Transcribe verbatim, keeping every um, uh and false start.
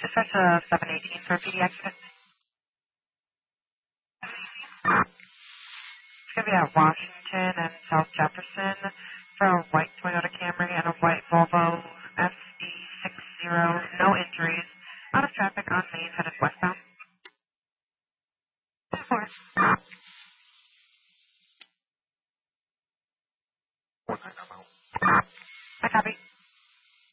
Dispatch uh, seven eighteen for P D accident. It's going to be at Washington and South Jefferson for a white Toyota Camry and a white Volvo S E sixty. No injuries. Out of traffic on Main